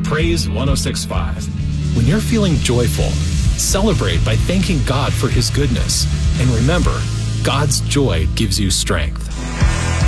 Praise 106.5. When you're feeling joyful, celebrate by thanking God for His goodness. And remember, God's joy gives you strength.